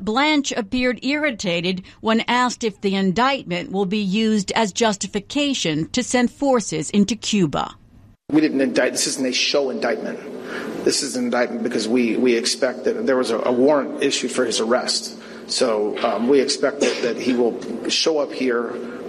Blanche appeared irritated when asked if the indictment will be used as justification to send forces into Cuba. We didn't indict. This isn't a show indictment. This is an indictment because we expect that there was a warrant issued for his arrest. So we expect that he will show up here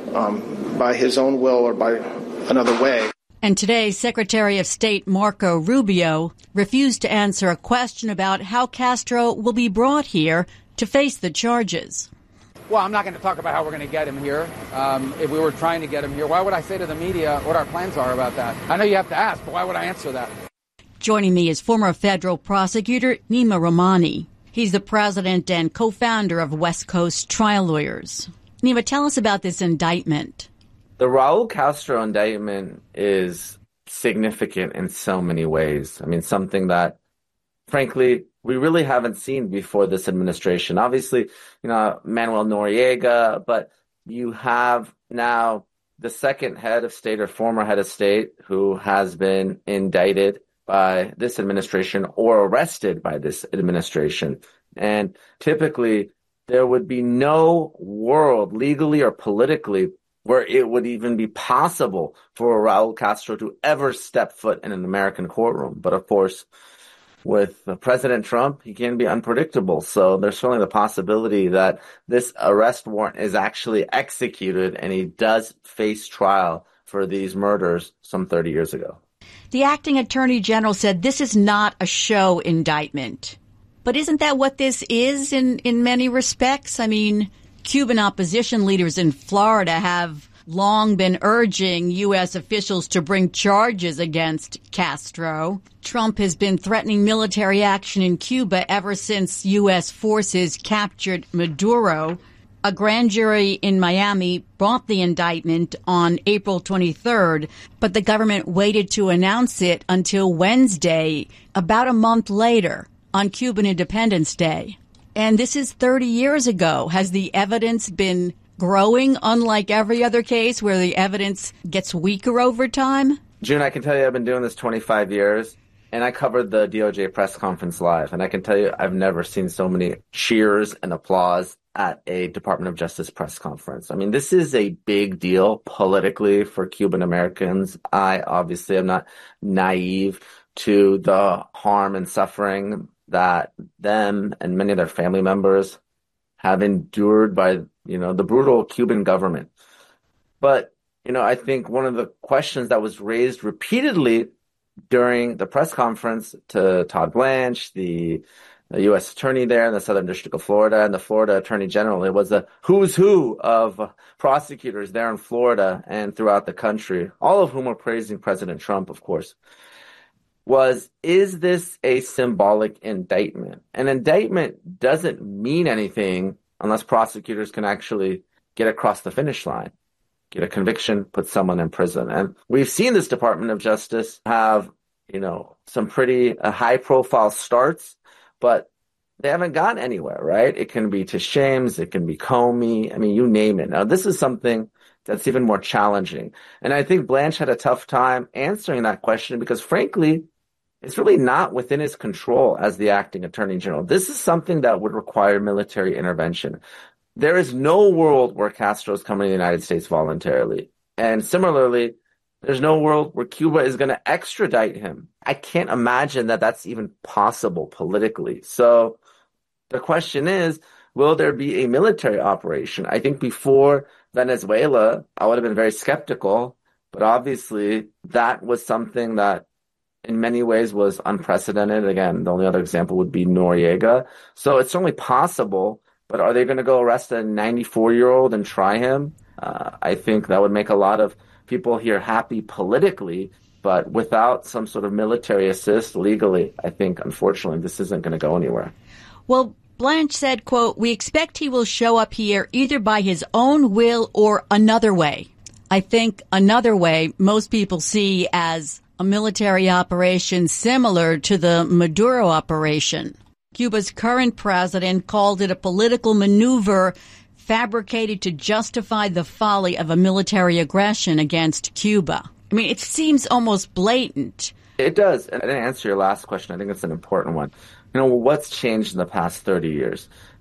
by his own will or by another way. And today, Secretary of State Marco Rubio refused to answer a question about how Castro will be brought here to face the charges. Well, I'm not going to talk about how we're going to get him here. If we were trying to get him here, why would I say to the media what our plans are about that? I know you have to ask, but why would I answer that? Joining me is former federal prosecutor Nima Rahmani. He's the president and co-founder of West Coast Trial Lawyers. Nima, tell us about this indictment. The Raul Castro indictment is significant in so many ways. I mean, something that, frankly, we really haven't seen before this administration. Obviously, Manuel Noriega, but you have now the second head of state or former head of state who has been indicted by this administration or arrested by this administration. And typically, there would be no world, legally or politically, where it would even be possible for Raul Castro to ever step foot in an American courtroom. But of course, with President Trump, he can be unpredictable. So there's certainly the possibility that this arrest warrant is actually executed and he does face trial for these murders some 30 years ago. The acting attorney general said this is not a show indictment. But isn't that what this is in many respects? I mean, Cuban opposition leaders in Florida have long been urging U.S. officials to bring charges against Castro. Trump has been threatening military action in Cuba ever since U.S. forces captured Maduro. A grand jury in Miami brought the indictment on April 23rd, but the government waited to announce it until Wednesday, about a month later, on Cuban Independence Day. And this is 30 years ago. Has the evidence been growing, unlike every other case where the evidence gets weaker over time? June, I can tell you I've been doing this 25 years, and I covered the DOJ press conference live. And I can tell you I've never seen so many cheers and applause at a Department of Justice press conference. I mean, this is a big deal politically for Cuban Americans. I obviously am not naive to the harm and suffering that them and many of their family members have endured by, the brutal Cuban government. But, I think one of the questions that was raised repeatedly during the press conference to Todd Blanche, the U.S. attorney there in the Southern District of Florida, and the Florida Attorney General, it was a who's who of prosecutors there in Florida and throughout the country, all of whom are praising President Trump, of course, is this a symbolic indictment? An indictment doesn't mean anything unless prosecutors can actually get across the finish line, get a conviction, put someone in prison. And we've seen this Department of Justice have, some pretty high-profile starts, but they haven't gotten anywhere, right? It can be to Shames, it can be Comey, I mean, you name it. Now, this is something that's even more challenging. And I think Blanche had a tough time answering that question because, frankly, it's really not within his control as the acting attorney general. This is something that would require military intervention. There is no world where Castro is coming to the United States voluntarily. And similarly, there's no world where Cuba is going to extradite him. I can't imagine that that's even possible politically. So the question is, will there be a military operation? I think before Venezuela, I would have been very skeptical, but obviously that was something that in many ways was unprecedented. Again, the only other example would be Noriega. So it's certainly possible, but are they going to go arrest a 94-year-old and try him? I think that would make a lot of people here happy politically, but without some sort of military assist legally, I think, unfortunately, this isn't going to go anywhere. Well, Blanche said, quote, "We expect he will show up here either by his own will or another way." I think another way most people see as a military operation similar to the Maduro operation. Cuba's current president called it a political maneuver fabricated to justify the folly of a military aggression against Cuba. I mean, it seems almost blatant. It does. And I didn't answer your last question. I think it's an important one. What's changed in the past 30 years?